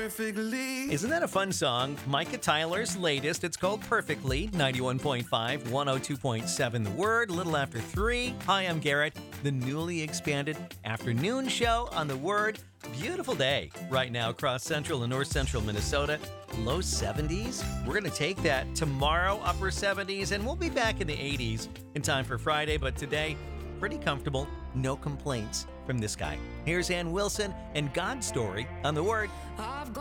perfectly. Isn't that a fun song? Micah Tyler's latest. It's called Perfectly, 91.5, 102.7 The Word, a little after 3. Hi, I'm Garrett, the newly expanded afternoon show on The Word. Beautiful day right now across central and north central Minnesota. Low 70s. We're going to take that tomorrow, upper 70s, and we'll be back in the 80s in time for Friday. But today, pretty comfortable. No complaints from this guy. Here's Ann Wilson and God's Story on The Word. I've